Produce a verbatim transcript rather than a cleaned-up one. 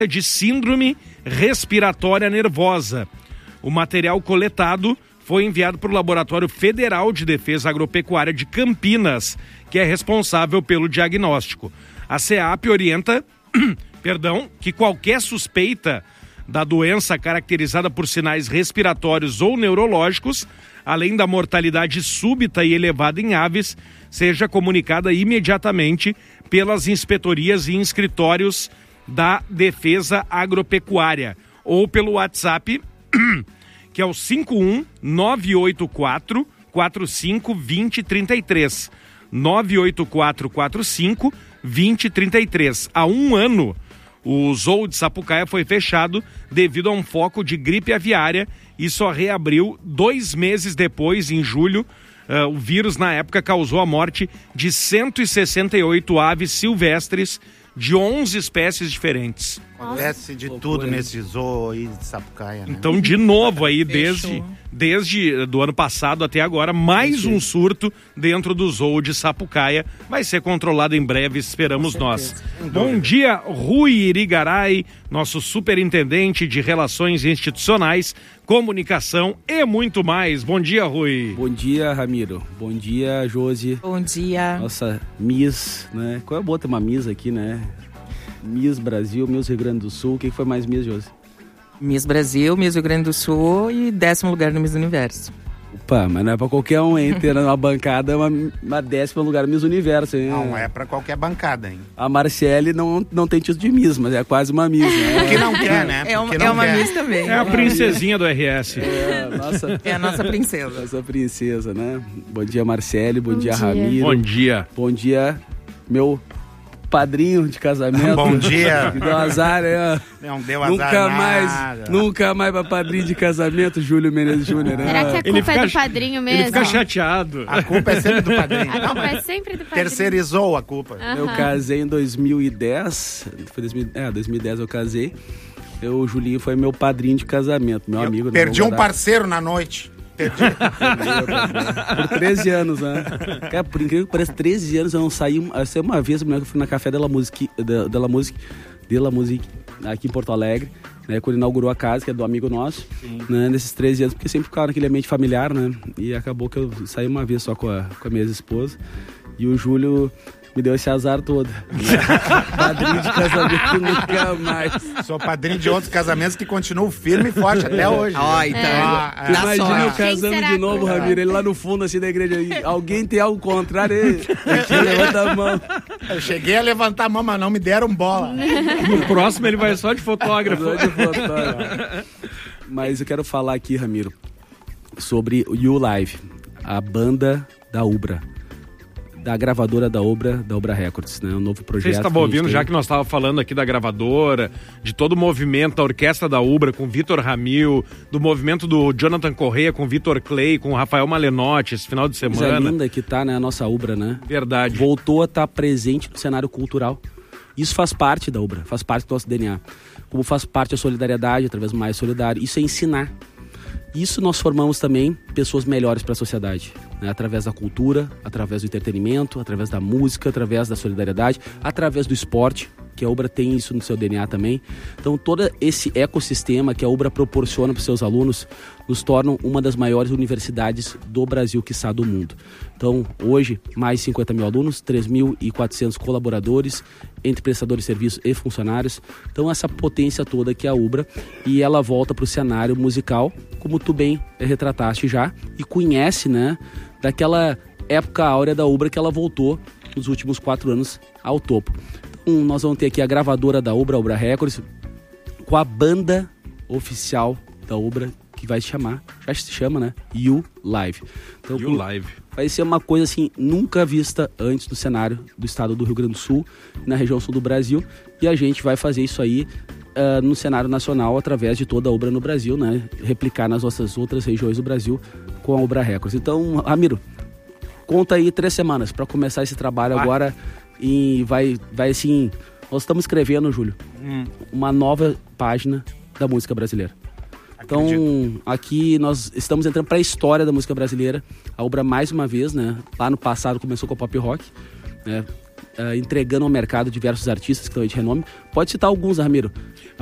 de síndrome respiratória nervosa. O material coletado foi enviado para o Laboratório Federal de Defesa Agropecuária de Campinas, que é responsável pelo diagnóstico. A SEAP orienta, perdão, que qualquer suspeita da doença caracterizada por sinais respiratórios ou neurológicos, além da mortalidade súbita e elevada em aves, seja comunicada imediatamente pelas inspetorias e inscritórios da Defesa Agropecuária ou pelo WhatsApp, que é o cinco um nove oito quatro quatro cinco dois zero três três. nove oito quatro quatro cinco dois zero três três. Há um ano, o Zoo de Sapucaia foi fechado devido a um foco de gripe aviária e só reabriu dois meses depois, em julho. Uh, o vírus, na época, causou a morte de cento e sessenta e oito aves silvestres de onze espécies diferentes. Acontece de tudo nesse zoo aí de Sapucaia, né? Então, de novo aí, desde, desde do ano passado até agora, mais um surto dentro do zoo de Sapucaia. Vai ser controlado em breve, esperamos nós. Bom dia, Rui Irigaray, nosso superintendente de Relações Institucionais, Comunicação e muito mais. Bom dia, Rui. Bom dia, Ramiro. Bom dia, Josi. Bom dia. Nossa Miss, né? Qual é boa ter uma Miss aqui, né? Miss Brasil, Miss Rio Grande do Sul. O que foi mais Miss, Josi? Miss Brasil, Miss Rio Grande do Sul e décimo lugar no Miss Universo. Opa, mas não é pra qualquer um, hein? Ter uma bancada, uma, uma décima lugar Miss Universo, hein? Não é pra qualquer bancada, hein? A Marcele não, não tem título de Miss, mas é quase uma Miss, né? Porque não quer, né? É, um, não é uma quer. Miss também. É a princesinha do R S. É a nossa, é a nossa princesa. Nossa princesa, né? Bom dia, Marcele. Bom, Bom dia, dia, Ramiro. Bom dia. Bom dia, meu padrinho de casamento. Bom dia. Que deu azar, né? Não deu azar Nunca nada. mais, nunca mais pra padrinho de casamento, Júlio Menezes Júnior, né? Será que a culpa Ele é fica- do padrinho mesmo? Ele fica chateado. A culpa é sempre do padrinho. A culpa é sempre do padrinho. Terceirizou a culpa. Eu Aham. casei em dois mil e dez, foi dois mil, é, dois mil e dez eu casei. Eu, o Julinho foi meu padrinho de casamento, meu Eu amigo. não perdi vou um guardar. parceiro na noite. Perdi. Por treze anos, né? Cara, por incrível que pareça, treze anos eu não saí. Eu sei uma vez, eu fui na Café Della Music, Della Music, Della Music, aqui em Porto Alegre, né? Quando inaugurou a casa, que é do amigo nosso, né? Nesses treze anos, porque sempre ficava naquele ambiente familiar, né? E acabou que eu saí uma vez só com a, com a minha esposa. E o Júlio me deu esse azar todo. Né? Padrinho de casamento nunca mais. Sou padrinho de outros casamentos que continuam firme e forte até hoje. Ó, então. Ah, Dá Imagina eu sorte. Quem casando será de novo, que- Ramiro, ele lá no fundo assim da igreja. Aí, alguém tem algo contrário aí? Aqui, levanta a mão. Eu cheguei a levantar a mão, mas não me deram bola. No próximo ele vai só de fotógrafo. Só de fotógrafo. Mas eu quero falar aqui, Ramiro, sobre o You Live, a banda da Ubra, da gravadora da Ubra, da Ubra Records, né? Um novo projeto. Vocês estavam que a gente ouvindo, tem. já que nós estávamos falando aqui da gravadora, de todo o movimento da Orquestra da Ubra com Vitor Ramil, do movimento do Jonathan Corrêa com Vitor Clay, com Rafael Malenotti esse final de Coisa semana. linda que tá, né, a nossa Ubra, né? Verdade. Voltou a estar presente no cenário cultural. Isso faz parte da Ubra, faz parte do nosso D N A. Como faz parte a solidariedade, através do Mais Solidário. Isso é ensinar. Isso nós formamos também pessoas melhores para a sociedade, né? Através da cultura, através do entretenimento, através da música, através da solidariedade, através do esporte, que a Ubra tem isso no seu D N A também. Então todo esse ecossistema que a Ubra proporciona para os seus alunos nos tornam uma das maiores universidades do Brasil, quiçá do mundo. Então hoje, mais de cinquenta mil alunos, três mil e quatrocentos colaboradores, entre prestadores de serviços e funcionários. Então essa potência toda que é a Ubra, e ela volta para o cenário musical, como tu bem retrataste já, e conhece, né, daquela época áurea da Ubra que ela voltou nos últimos quatro anos ao topo. Então nós vamos ter aqui a gravadora da Ubra, a Ubra Records, com a banda oficial da Ubra, que vai se chamar, já se chama, né, You Live. Então, You Live. vai ser uma coisa assim nunca vista antes no cenário do estado do Rio Grande do Sul, na região sul do Brasil, e a gente vai fazer isso aí uh, no cenário nacional através de toda a Ubra no Brasil, né? Replicar nas nossas outras regiões do Brasil com a Ubra Records. Então, Ramiro, conta aí três semanas para começar esse trabalho vai. agora, e vai, vai assim, nós estamos escrevendo, Júlio, Hum. uma nova página da música brasileira. Então, Acredito. aqui nós estamos entrando para a história da música brasileira. A Ubra, mais uma vez, né? Lá no passado começou com o pop rock, né? uh, entregando ao mercado diversos artistas que estão aí de renome. Pode citar alguns, Ramiro.